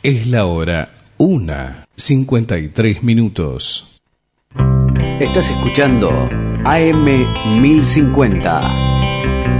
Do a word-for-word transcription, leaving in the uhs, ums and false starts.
Es la hora una cincuenta y tres minutos. Estás escuchando A M mil cincuenta.